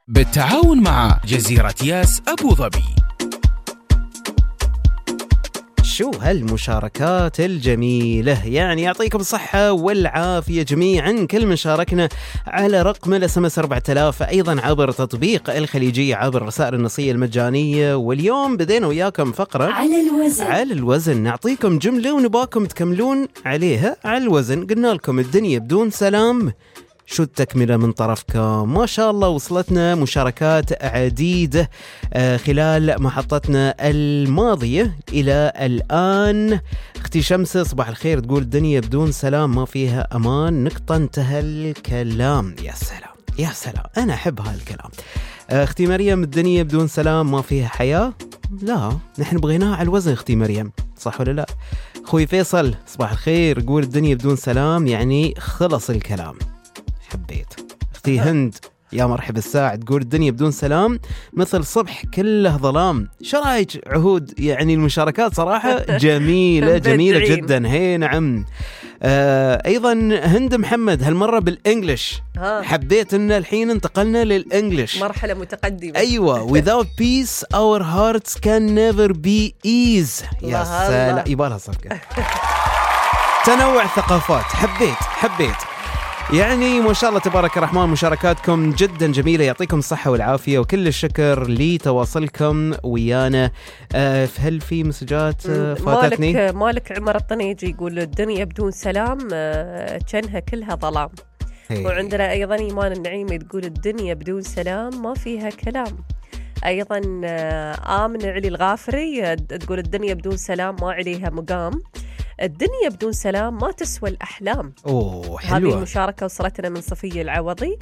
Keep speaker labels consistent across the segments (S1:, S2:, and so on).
S1: بالتعاون مع جزيرة ياس أبو ظبي.
S2: شو هالمشاركات الجميلة، يعني يعطيكم الصحة والعافية جميعا كل من شاركنا على رقم الSMS 4000، أيضا عبر تطبيق الخليجية عبر الرسائل النصية المجانية. واليوم بدينا وياكم فقرة على الوزن، نعطيكم جملة ونباكم تكملون عليها على الوزن. قلنا لكم الدنيا بدون سلام، شو التكملة من طرفكم؟ ما شاء الله وصلتنا مشاركات عديدة خلال محطتنا الماضية إلى الآن. اختي شمس صباح الخير تقول الدنيا بدون سلام ما فيها أمان، نقطة انتهى الكلام. يا سلام يا سلام، أنا أحب هالكلام. اختي مريم الدنيا بدون سلام ما فيها حياة، لا نحن بغيناها على الوزن اختي مريم، صح ولا لا؟ خوي فيصل صباح الخير يقول الدنيا بدون سلام يعني خلص الكلام. حبيت. اختي هند يا مرحبا الساعة تقول الدنيا بدون سلام مثل صبح كله ظلام. شو رايك عهود؟ يعني المشاركات صراحة جميلة جميلة جدا. هي نعم. ايضا هند محمد هالمرة بالانجلش، حبيت ان الحين انتقلنا للانجلش،
S3: مرحلة متقدمة.
S2: ايوه. without peace our hearts can never be ease. يا سلام يبالها صفقة. تنوع ثقافات، حبيت يعني ما شاء الله تبارك الرحمن. مشاركاتكم جدا جميلة، يعطيكم الصحة والعافية وكل الشكر لتواصلكم ويانا. هل في مسجات فاتتني؟
S3: مالك عمر الطنيجي يقول الدنيا بدون سلام كأنها كلها ظلام. وعندنا أيضا إيمان النعيمي تقول الدنيا بدون سلام ما فيها كلام. أيضا آمن علي الغافري تقول الدنيا بدون سلام ما عليها مقام، الدنيا بدون سلام ما تسوى الأحلام.
S2: أوه حلوة.
S3: هذه المشاركة وصلتنا من صفية العوضي.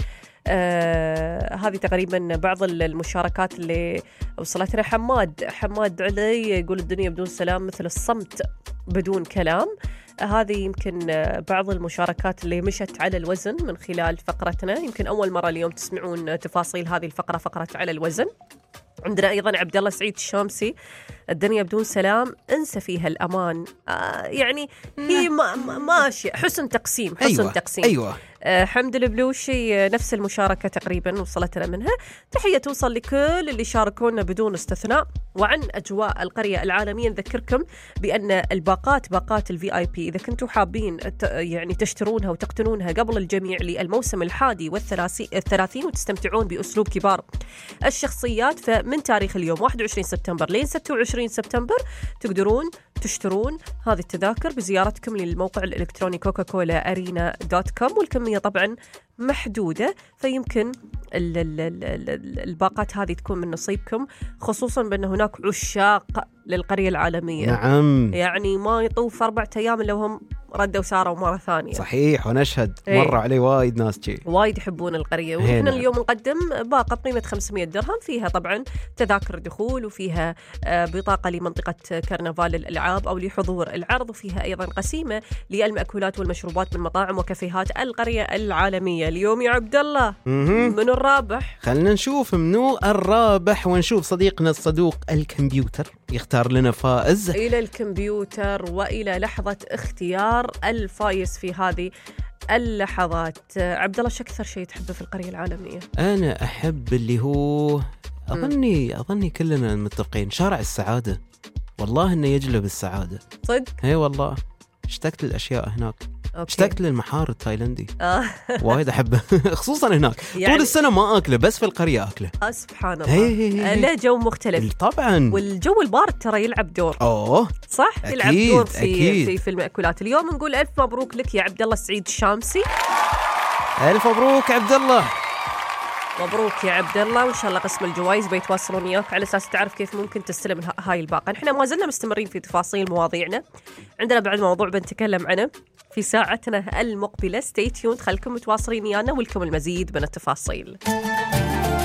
S3: هذه تقريبا بعض المشاركات اللي وصلتنا. حماد علي يقول الدنيا بدون سلام مثل الصمت بدون كلام. هذه يمكن بعض المشاركات اللي مشت على الوزن من خلال فقرتنا. يمكن أول مرة اليوم تسمعون تفاصيل هذه الفقرة، فقرة على الوزن. عندنا أيضا عبد الله سعيد الشامسي الدنيا بدون سلام انسى فيها الأمان. يعني هي ماشي حسن تقسيم.
S2: أيوة.
S3: حمد البلوشي نفس المشاركة تقريبا وصلتنا منها. تحية توصل لكل اللي شاركونا بدون استثناء. وعن أجواء القرية العالمية نذكركم بأن باقات الVIP إذا كنتوا حابين يعني تشترونها وتقتنونها قبل الجميع للموسم الحادي والثلاثين وتستمتعون بأسلوب كبار الشخصيات، فمن تاريخ اليوم 21 سبتمبر لين 26 سبتمبر تقدرون تشترون هذه التذاكر بزيارتكم للموقع الإلكتروني coca-cola-arena.com. والكمية طبعا محدودة، فيمكن الباقات هذه تكون من نصيبكم، خصوصا بأن هناك عشاق للقرية العالمية.
S2: نعم.
S3: يعني ما يطوف 4 أيام إلا وهم ردوا وساروا مرة ثانية.
S2: صحيح، ونشهد مرة عليه وايد ناس جي
S3: وايد يحبون القرية. ونحن اليوم نقدم باقة بقيمة 500 درهم، فيها طبعا تذاكر دخول وفيها بطاقة لمنطقة كرنفال الألعاب أو لحضور العرض، وفيها أيضا قسيمة للمأكولات والمشروبات من مطاعم وكافيهات القرية العالمية. اليوم يا عبد الله من الرابح؟
S2: خلنا نشوف منو الرابح ونشوف صديقنا الصدوق الكمبيوتر يختار لنا فائز.
S3: إلى الكمبيوتر وإلى لحظة اختيار الفائز في هذه اللحظات. عبد الله شو أكثر شيء تحبه في القرية العالمية؟
S2: أنا أحب اللي هو أظني كلنا متفقين شارع السعادة. والله إنه يجلب السعادة
S3: صدق.
S2: هي والله اشتقت للأشياء هناك. اشتقت للمحار التايلندي وايد أحبه خصوصا هناك. يعني طول السنة ما أكله، بس في القرية أكله.
S3: سبحان الله. له جو مختلف
S2: طبعا،
S3: والجو البارد ترى يلعب دور. صح أكيد. يلعب دور في المأكولات. اليوم نقول ألف مبروك لك يا عبد الله سعيد الشامسي.
S2: ألف مبروك عبد الله.
S3: مبروك يا عبد الله، وإن شاء الله قسم الجوائز بيتواصلون وياك على أساس تعرف كيف ممكن تستلم هاي الباقة. نحن ما زلنا مستمرين في تفاصيل مواضيعنا، عندنا بعد موضوع بنتكلم عنه في ساعتنا المقبلة. stay tuned، خلكم متواصلين ويانا ولكم المزيد من التفاصيل.